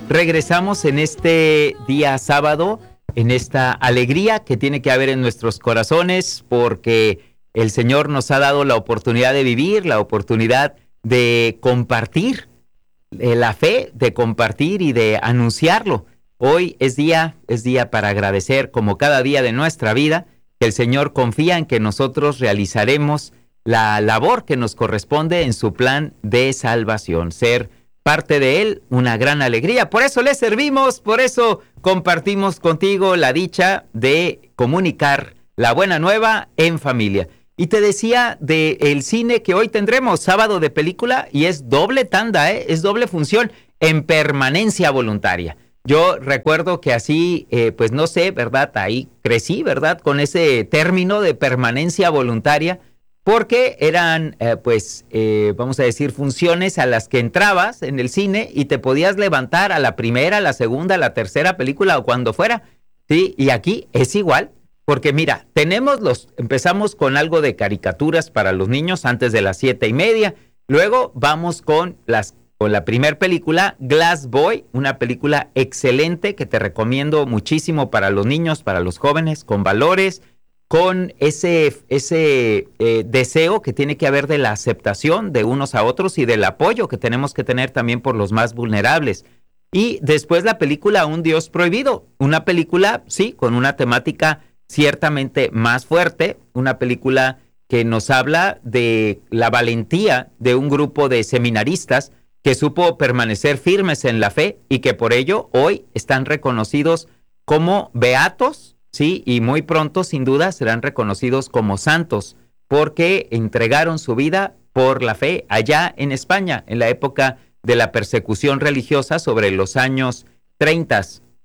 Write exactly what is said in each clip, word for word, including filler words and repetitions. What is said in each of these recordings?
regresamos en este día sábado, en esta alegría que tiene que haber en nuestros corazones, porque el Señor nos ha dado la oportunidad de vivir, la oportunidad de compartir eh, la fe, de compartir y de anunciarlo. Hoy es día, es día para agradecer, como cada día de nuestra vida, que el Señor confía en que nosotros realizaremos la labor que nos corresponde en su plan de salvación, ser parte de Él, una gran alegría. Por eso le servimos, por eso compartimos contigo la dicha de comunicar la buena nueva en familia. Y te decía del cine que hoy tendremos sábado de película y es doble tanda, ¿eh? Es doble función en permanencia voluntaria. Yo recuerdo que así, eh, pues no sé, ¿verdad? Ahí crecí, ¿verdad? Con ese término de permanencia voluntaria, porque eran, eh, pues, eh, vamos a decir, funciones a las que entrabas en el cine y te podías levantar a la primera, la segunda, la tercera película o cuando fuera, ¿sí? Y aquí es igual, porque mira, tenemos los, empezamos con algo de caricaturas para los niños antes de las siete y media, luego vamos con las con la primer película, Glass Boy, una película excelente que te recomiendo muchísimo para los niños, para los jóvenes, con valores, con ese, ese eh, deseo que tiene que haber de la aceptación de unos a otros y del apoyo que tenemos que tener también por los más vulnerables. Y después la película Un Dios Prohibido, una película, sí, con una temática ciertamente más fuerte, una película que nos habla de la valentía de un grupo de seminaristas que supo permanecer firmes en la fe y que por ello hoy están reconocidos como beatos, ¿sí? Y muy pronto, sin duda, serán reconocidos como santos, porque entregaron su vida por la fe allá en España, en la época de la persecución religiosa sobre los años treinta.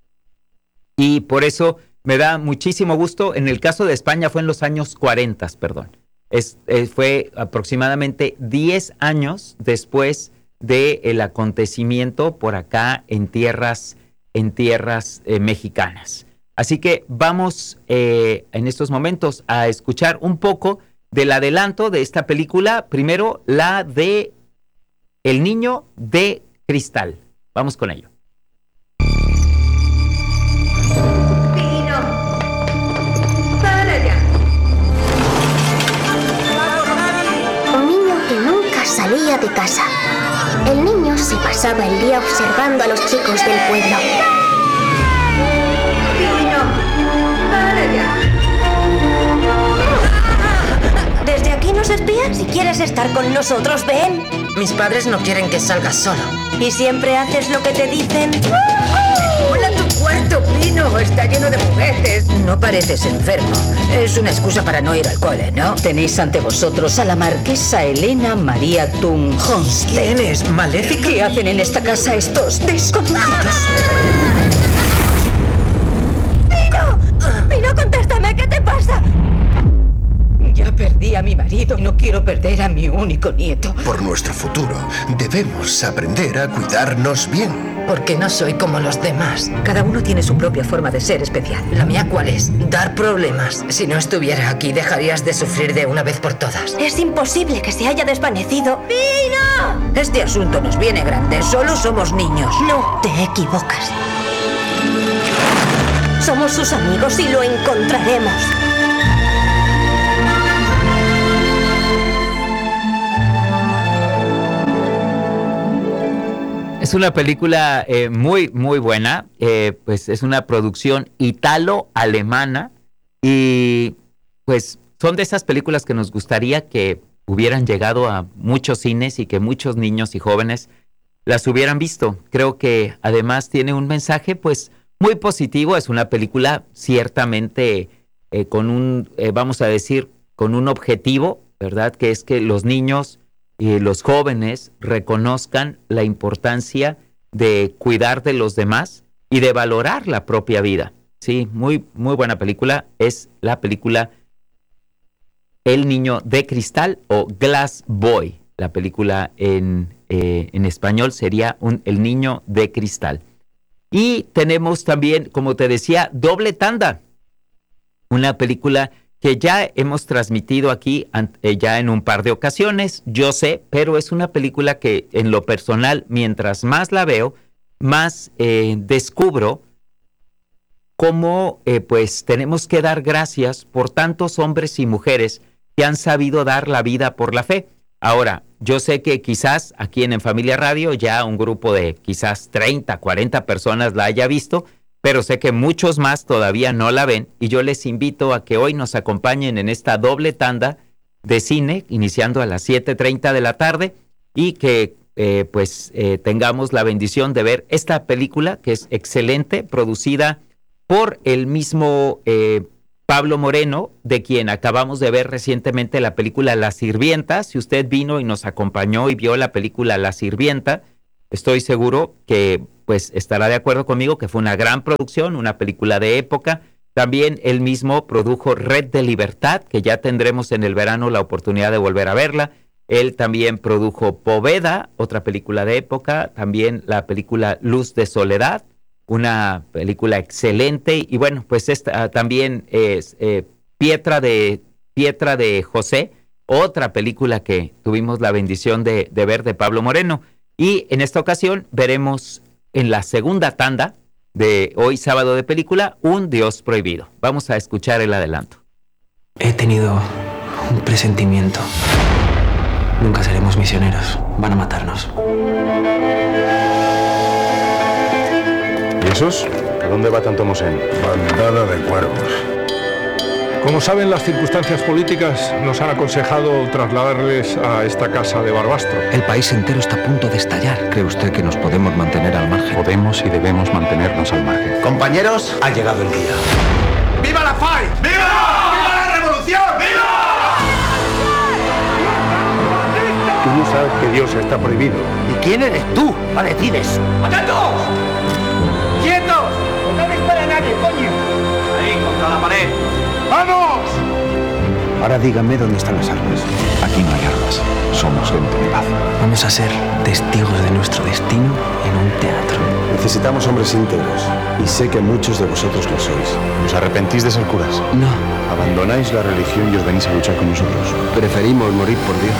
Y por eso me da muchísimo gusto, en el caso de España fue en los años cuarenta, perdón. Es, eh, fue aproximadamente diez años después del acontecimiento por acá en tierras, en tierras eh, mexicanas. Así que vamos eh, en estos momentos a escuchar un poco del adelanto de esta película. Primero, la de El Niño de Cristal. Vamos con ello. Pino, para ya. Un niño que nunca salía de casa. El niño se pasaba el día observando a los chicos del pueblo. Pino, para ya. ¿Desde aquí nos espían? Si quieres estar con nosotros, ven. Mis padres no quieren que salgas solo. ¿Y siempre haces lo que te dicen? Hola, tu cuarto, Pino. Está lleno de juguetes. No pareces enfermo. Es una excusa para no ir al cole, ¿no? Tenéis ante vosotros a la marquesa Elena María Thun Honstedt. ¿Quién es? ¿Maléfica? ¿Qué hacen en esta casa estos desconocidos? ¡Pino! ¡Pino, contéstame! ¿Qué te pasa? Ya perdí a mi marido y no quiero perder a mi único nieto. Por nuestro futuro, debemos aprender a cuidarnos bien. Porque no soy como los demás. Cada uno tiene su propia forma de ser especial. ¿La mía cuál es? Dar problemas. Si no estuviera aquí, dejarías de sufrir de una vez por todas. Es imposible que se haya desvanecido. ¡Pino! Este asunto nos viene grande. Solo somos niños. No, te equivocas. Somos sus amigos y lo encontraremos. Es una película eh, muy, muy buena, eh, pues es una producción italo-alemana y pues son de esas películas que nos gustaría que hubieran llegado a muchos cines y que muchos niños y jóvenes las hubieran visto. Creo que además tiene un mensaje pues muy positivo, es una película ciertamente eh, con un, eh, vamos a decir, con un objetivo, ¿verdad? Que es que los niños y los jóvenes reconozcan la importancia de cuidar de los demás y de valorar la propia vida. Sí, muy, muy buena película. Es la película El Niño de Cristal o Glass Boy. La película en, eh, en español sería un, El Niño de Cristal. Y tenemos también, como te decía, Doble Tanda. Una película que ya hemos transmitido aquí eh, ya en un par de ocasiones, yo sé, pero es una película que en lo personal, mientras más la veo, más eh, descubro cómo eh, pues tenemos que dar gracias por tantos hombres y mujeres que han sabido dar la vida por la fe. Ahora, yo sé que quizás aquí en En Familia Radio ya un grupo de quizás treinta, cuarenta personas la haya visto, pero sé que muchos más todavía no la ven y yo les invito a que hoy nos acompañen en esta doble tanda de cine, iniciando a las siete treinta de la tarde y que eh, pues eh, tengamos la bendición de ver esta película que es excelente, producida por el mismo eh, Pablo Moreno, de quien acabamos de ver recientemente la película La Sirvienta. Si usted vino y nos acompañó y vio la película La Sirvienta, estoy seguro que pues estará de acuerdo conmigo que fue una gran producción, una película de época. También él mismo produjo Red de Libertad, que ya tendremos en el verano la oportunidad de volver a verla. Él también produjo Poveda, otra película de época, también la película Luz de Soledad, una película excelente, y bueno, pues esta también es eh, Pietra de Pietra de José, otra película que tuvimos la bendición de, de ver de Pablo Moreno. Y en esta ocasión veremos en la segunda tanda de hoy sábado de película, Un Dios Prohibido. Vamos a escuchar el adelanto. He tenido un presentimiento. Nunca seremos misioneros. Van a matarnos. ¿Y esos? ¿A dónde va tanto Mosén? Bandada de cuervos. Como saben, las circunstancias políticas nos han aconsejado trasladarles a esta casa de Barbastro. El país entero está a punto de estallar. ¿Cree usted que nos podemos mantener al margen? Podemos y debemos mantenernos al margen. Compañeros, ha llegado el día. ¡Viva la F A I! ¡Viva! ¡Viva la revolución! ¡Viva! Tú no sabes que Dios está prohibido. ¿Y quién eres tú? ¡La decides! ¡Atentos! ¡Quietos! ¡No dispara a nadie, coño! Ahí, contra la pared. ¡Vamos! Ahora díganme dónde están las armas. Aquí no hay armas. Somos gente de paz. Vamos a ser testigos de nuestro destino en un teatro. Necesitamos hombres íntegros. Y sé que muchos de vosotros lo sois. ¿Os arrepentís de ser curas? No. ¿Abandonáis la religión y os venís a luchar con nosotros? Preferimos morir por Dios.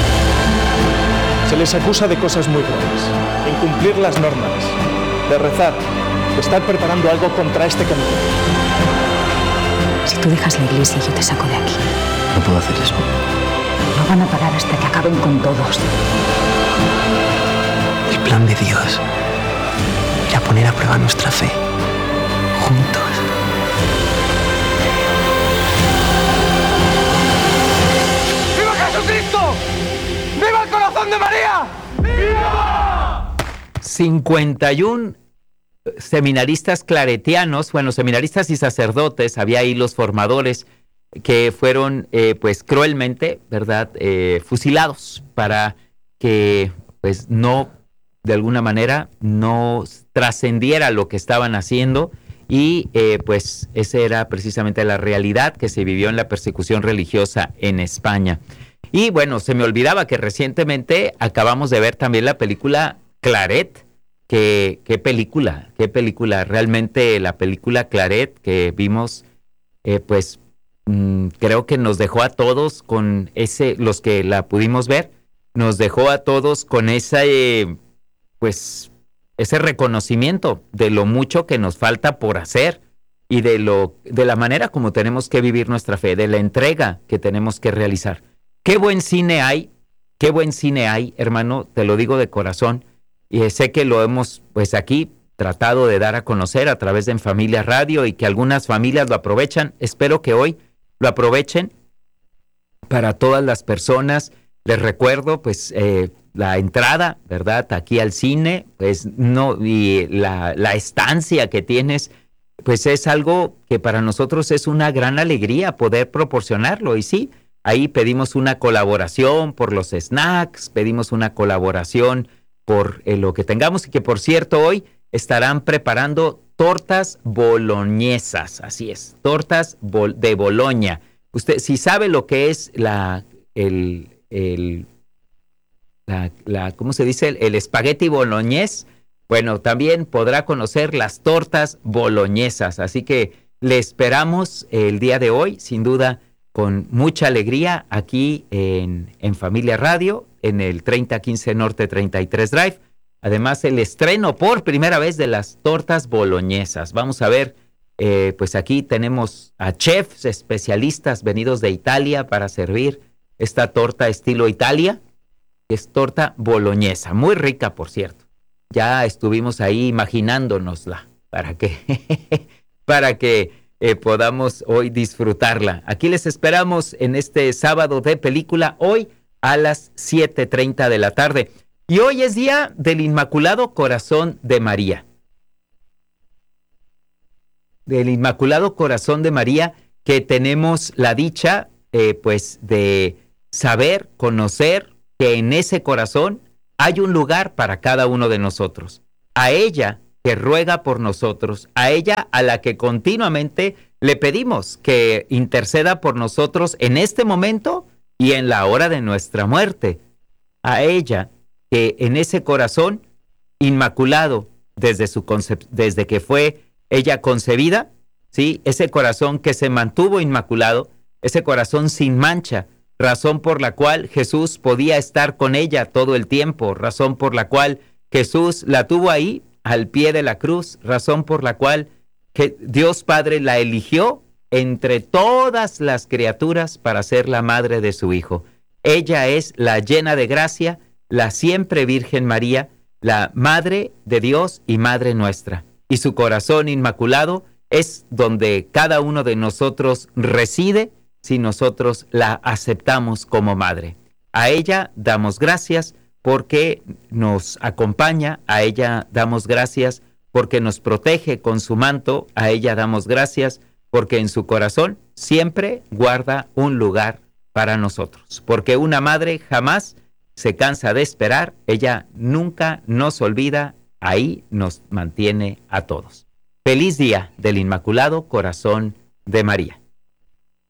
Se les acusa de cosas muy graves. De incumplir las normas, de rezar, de estar preparando algo contra este camino. Si tú dejas la iglesia, yo te saco de aquí. No puedo hacer eso. No van a parar hasta que acaben con todos. El plan de Dios era poner a prueba nuestra fe. Juntos. ¡Viva Jesucristo! ¡Viva el corazón de María! ¡Viva! cincuenta y uno seminaristas claretianos, bueno, seminaristas y sacerdotes, había ahí los formadores que fueron eh, pues cruelmente, ¿verdad?, eh, fusilados para que pues no, de alguna manera, no trascendiera lo que estaban haciendo y eh, pues esa era precisamente la realidad que se vivió en la persecución religiosa en España. Y bueno, se me olvidaba que recientemente acabamos de ver también la película Claret. Qué, qué película, qué película. Realmente la película Claret que vimos, eh, pues mmm, creo que nos dejó a todos con ese, los que la pudimos ver, nos dejó a todos con esa, eh, pues, ese reconocimiento de lo mucho que nos falta por hacer y de lo, de la manera como tenemos que vivir nuestra fe, de la entrega que tenemos que realizar. Qué buen cine hay, qué buen cine hay, hermano, te lo digo de corazón. Y sé que lo hemos, pues aquí, tratado de dar a conocer a través de En Familia Radio y que algunas familias lo aprovechan. Espero que hoy lo aprovechen para todas las personas. Les recuerdo, pues, eh, la entrada, ¿verdad?, aquí al cine, pues, no, y la, la estancia que tienes, pues, es algo que para nosotros es una gran alegría poder proporcionarlo. Y sí, ahí pedimos una colaboración por los snacks, pedimos una colaboración por eh, lo que tengamos y que, por cierto, hoy estarán preparando tortas boloñesas, así es, tortas bol- de Boloña. Usted, si sabe lo que es la, el, el, la, la ¿cómo se dice? El, el espagueti boloñés, bueno, también podrá conocer las tortas boloñesas, así que le esperamos el día de hoy, sin duda, con mucha alegría aquí en, en Familia Radio, en el treinta quince Norte treinta y tres Drive. además el estreno por primera vez de las tortas boloñesas. Vamos a ver, eh, pues aquí tenemos a chefs especialistas venidos de Italia para servir esta torta estilo Italia, que es torta boloñesa, muy rica por cierto. Ya estuvimos ahí imaginándonosla para que, para que eh, podamos hoy disfrutarla. Aquí les esperamos en este sábado de película, hoy a las siete treinta de la tarde. Y hoy es día del Inmaculado Corazón de María. Del Inmaculado Corazón de María, que tenemos la dicha, eh, pues, de saber, conocer que en ese corazón hay un lugar para cada uno de nosotros. A ella que ruega por nosotros, a ella a la que continuamente le pedimos que interceda por nosotros en este momento y en la hora de nuestra muerte. A ella que en ese corazón inmaculado desde, su concep- desde que fue ella concebida, ¿sí? Ese corazón que se mantuvo inmaculado, ese corazón sin mancha, razón por la cual Jesús podía estar con ella todo el tiempo, razón por la cual Jesús la tuvo ahí al pie de la cruz, razón por la cual que Dios Padre la eligió entre todas las criaturas para ser la madre de su Hijo. Ella es la llena de gracia, la siempre Virgen María, la Madre de Dios y Madre nuestra. Y su corazón inmaculado es donde cada uno de nosotros reside si nosotros la aceptamos como Madre. A ella damos gracias porque nos acompaña, a ella damos gracias porque nos protege con su manto, a ella damos gracias porque en su corazón siempre guarda un lugar para nosotros. Porque una madre jamás se cansa de esperar, ella nunca nos olvida, ahí nos mantiene a todos. Feliz día del Inmaculado Corazón de María.